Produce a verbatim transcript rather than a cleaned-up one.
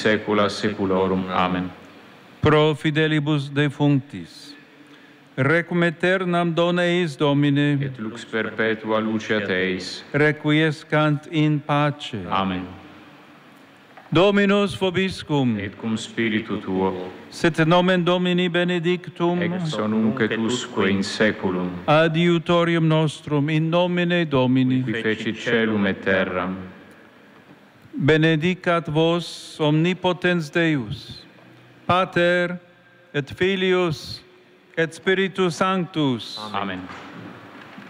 saecula saeculorum. Amen. Pro fidelibus defunctis, requiem aeternam dona eis Domine, Et lux perpetua luceat eis. requiescant in pace. Amen. Dominus vobiscum, Et cum spiritu tuo, sit nomen Domini benedictum, ex hoc nunc et usque in saeculum, adiutorium nostrum in nomine Domini. qui fecit caelum et terram, Benedicat vos omnipotens Deus, Pater et Filius et Spiritus Sanctus. Amen.